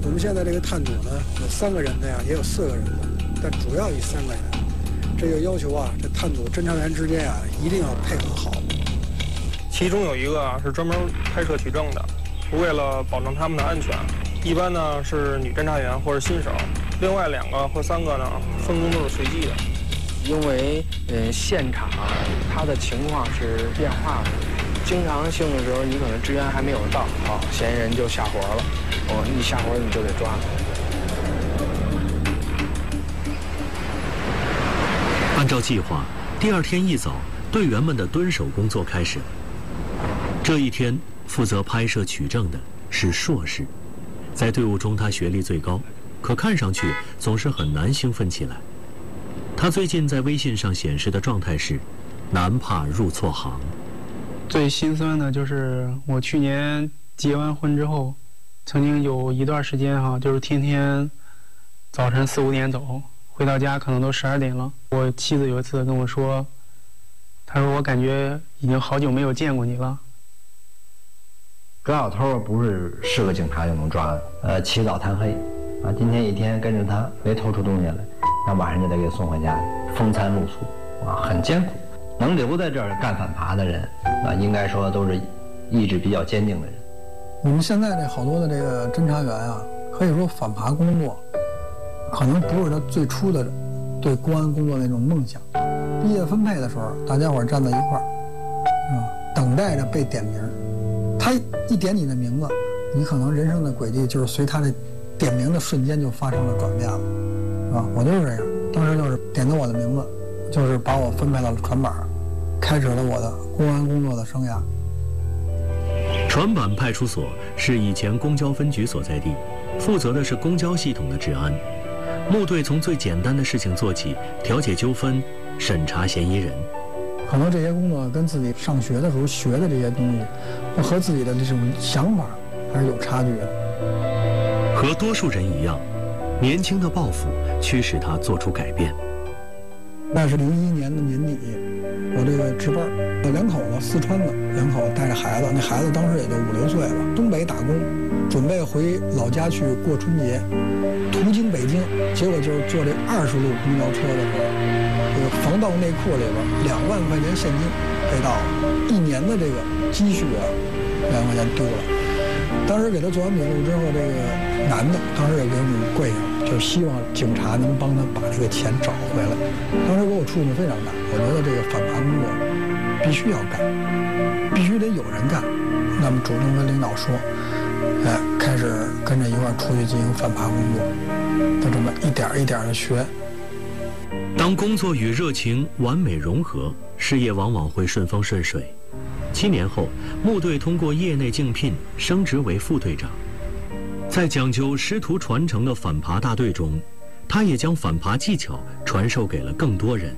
我们现在这个探组呢，有3个人的呀，也有4个人的，但主要以3个人。这个要求啊，这探组侦查员之间啊，一定要配合好。 其中有一个啊是专门拍摄取证的，为了保证他们的安全，一般呢是女侦查员或者新手，另外2个或3个呢分工都是随机的。 因为现场它的情况是变化的，经常性的时候你可能支援还没有到，嫌疑人就下活了，一下活你就得抓。 按照计划，第2天一早，队员们的蹲守工作开始了。这一天，负责拍摄取证的是硕士，在队伍中他学历最高，可看上去总是很难兴奋起来。他最近在微信上显示的状态是男怕入错行。 最心酸的就是我去年结完婚之后，曾经有一段时间就是天天早晨4、5点走，回到家可能都12点了。我妻子有一次跟我说，她说我感觉已经好久没有见过你了。 抓小偷不是个警察就能抓的，起早贪黑今天一天跟着他没偷出东西来，那晚上就得给送回家，风餐露宿很艰苦。能留在这儿干反扒的人应该说都是意志比较坚定的人。 我们现在这好多的这个侦查员啊，可以说反扒工作可能不是他最初的对公安工作那种梦想。毕业分配的时候，大家伙站在一块儿等待着被点名。他一点你的名字，你可能人生的轨迹就是随他的点名的瞬间就发生了转变了，是吧？我就是这样，当时就是点到我的名字，就是把我分配到了船板，开始了我的公安工作的生涯。 船板派出所是以前公交分局所在地，负责的是公交系统的治安。木队从最简单的事情做起，调解纠纷，审查嫌疑人。 可能这些工作跟自己上学的时候学的这些东西，和自己的这种想法还是有差距的。 和多数人一样，年轻的抱负驱使他做出改变。 那是01年的年底，我这个值班，我2口子，四川的2口子带着孩子，那孩子当时也就5、6岁了，东北打工，准备回老家去过春节，途经北京，结果就是坐这20路公交车的时候，这个防盗内裤里边2万块钱现金被盗了，1年的这个积蓄2万块钱丢了。当时给他做完笔录之后，这个男的当时也给我们跪下了，就希望警察能帮他把这个钱找回来。当时给我触动非常大，我觉得这个反扒工作必须要干，必须得有人干。那么主动跟领导说，开始跟着一块儿出去进行反扒工作，就这么一点一点的学。 当工作与热情完美融合，事业往往会顺风顺水。7年后，木队通过业内竞聘升职为副队长。在讲究师徒传承的反扒大队中，他也将反扒技巧传授给了更多人。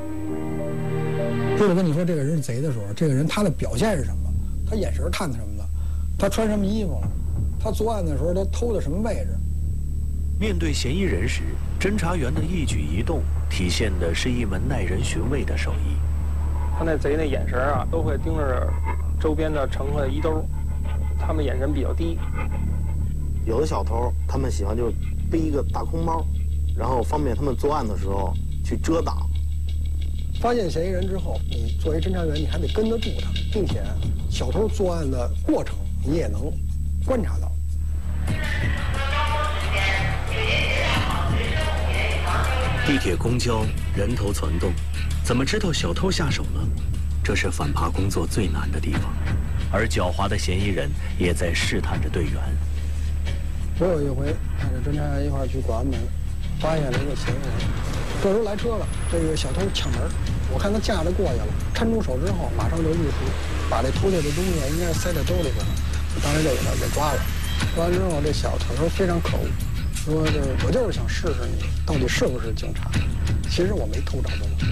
就是跟你说这个人是贼的时候，这个人他的表现是什么？他眼神看什么的？他穿什么衣服了？他作案的时候他偷的什么位置？ 面对嫌疑人时，侦查员的一举一动体现的是一门耐人寻味的手艺。 他那贼那眼神都会盯着周边的乘客的衣兜，他们眼神比较低。 有的小偷他们喜欢就背一个大空包，然后方便他们作案的时候去遮挡。 发现嫌疑人之后，你作为侦查员，你还得跟得住他，并且小偷作案的过程你也能观察到。 地铁、公交人头攒动，怎么知道小偷下手了？这是反扒工作最难的地方，而狡猾的嫌疑人也在试探着队员。 我有一回带着侦查员一块儿去广安门，发现了一个嫌疑人。这时候来车了，这个小偷抢门，我看他架着过去了，抻出手之后马上就入手，把这偷窃的东西应该是塞在兜里边了，当时就给他给抓了。抓完之后，这小偷非常可恶，说我就是想试试你到底是不是警察。其实我没偷着东西。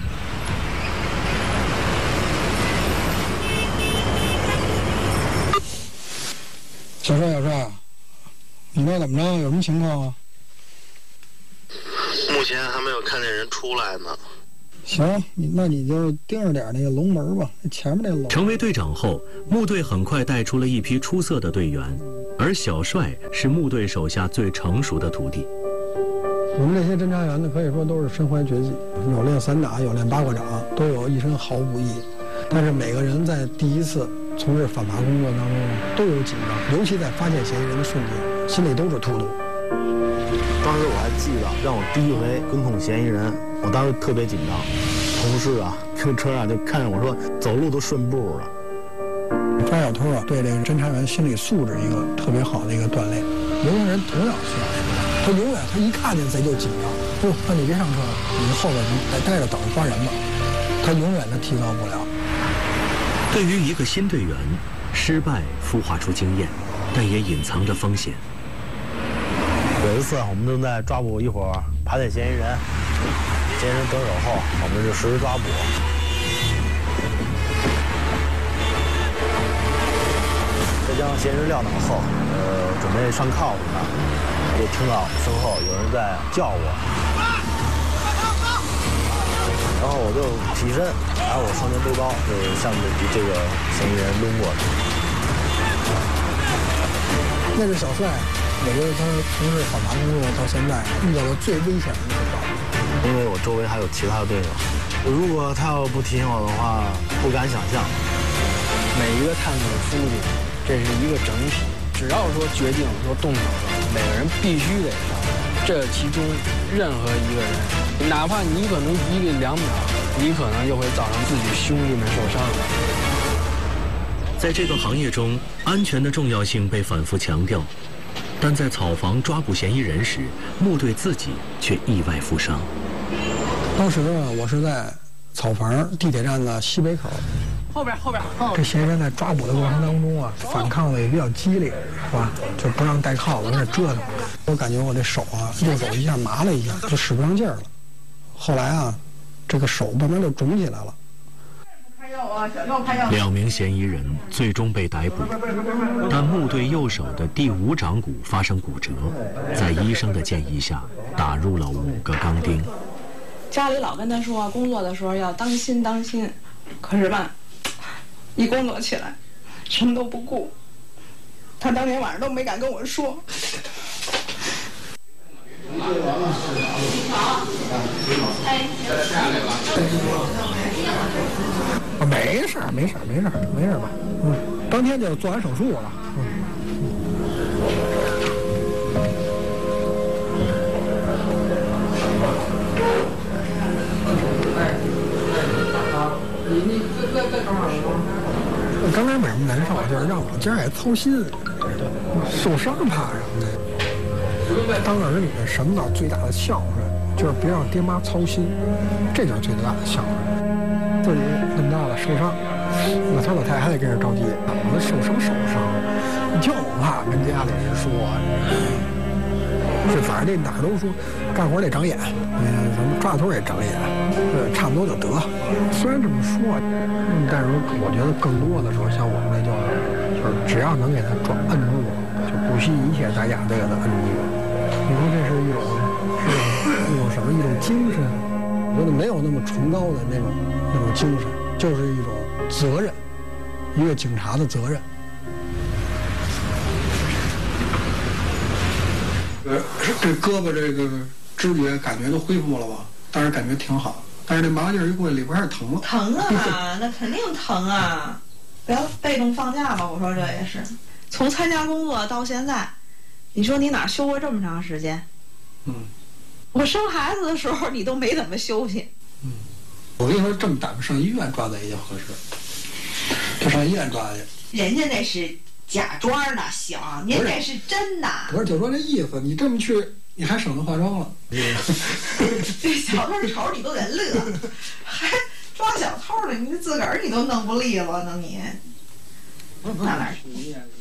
小帅，你那怎么着？有什么情况啊？ 目前还没有看见人出来呢。 行，那你就盯着点那个龙门吧，前面那龙。 成为队长后，木队很快带出了一批出色的队员，而小帅是木队手下最成熟的徒弟。 我们这些侦查员呢，可以说都是身怀绝技，有练散打，有练八卦掌，都有一身好武艺。但是每个人在第一次从事反扒工作当中都有紧张，尤其在发现嫌疑人的瞬间，心里都是突突。 当时我还记得，让我第一回跟控嫌疑人，我当时特别紧张，同事啊跟车上就看着我说走路都顺步了。 抓小偷啊，对这个侦查员心理素质一个特别好的一个锻炼。有的人同样需要这个，他永远他一看见贼就紧张，不，那你别上车了，你后边你待着等着抓人吧，他永远的提高不了。 对于一个新队员，失败孵化出经验，但也隐藏着风险。 有一次我们正在抓捕一伙扒窃嫌疑人，嫌疑人得手后，我们就实施抓捕。在将嫌疑人撂倒后，准备上铐子呢，就听到身后有人在叫我，然后我就起身，拿着我双肩背包，就是向着这个嫌疑人抡过去。 那是小帅，我觉得他从事反扒工作到现在遇到的最危险的一次抓捕， 因为我周围还有其他的队友，如果他要不提醒我的话，不敢想象。 每一个探索出去，这是一个整体。只要说决定说动手了，每个人必须得上。这其中任何一个人，哪怕你可能1个2秒，你可能就会造成自己兄弟们受伤。 在这个行业中，安全的重要性被反复强调，但在草房抓捕嫌疑人时，木队自己却意外负伤。 当时啊，我是在草房地铁站的西北口。 后边。 这嫌疑人在抓捕的过程当中啊，反抗的也比较激烈，是吧？就不让带铐子，在那折腾。我感觉我这手啊，右手一下麻了一下，就使不上劲儿了。后来啊，这个手慢慢就肿起来了。 2名嫌疑人最终被逮捕，但木队右手的第5掌骨发生骨折，在医生的建议下，打入了5个钢钉。 家里老跟他说，工作的时候要当心当心，可是吧，一工作起来，什么都不顾。他当天晚上都没敢跟我说。 没事吧？当天就做完手术了。刚才为什么难受？就是让我家也操心，受伤怕什么的。当儿女什么叫最大的孝顺？就是别让爹妈操心，这就是最大的孝顺。自己那么大了受伤，老头老太太还得跟着着急，我们受什么伤？就怕跟家里人说。这反正这哪儿都说，干活得长眼，什么抓头也长眼，差不多就得。虽然这么说，但是我觉得更多的时候，像我们这就是只要能给他摁住，就不惜一切代价都给他摁住。你说这是一种什么？一种精神？我觉得没有那么崇高的那种精神，就是一种责任，一个警察的责任。这胳膊这个知觉感觉都恢复了吧？当然感觉挺好，但是这麻劲儿一过去，里边还是疼了。 疼啊，那肯定疼啊！不要被动放假吧，我说这也是。从参加工作到现在，你说你哪休过这么长时间？我生孩子的时候你都没怎么休息。 我跟你说，这么胆子上医院抓贼就合适，就上医院抓去。 人家那是假装的，行，您这是真的。 不是，就说这意思，你这么去，你还省得化妆了。 这小偷瞅你都得乐，还抓小偷呢，你自个儿你都弄不利落，弄你，那哪是？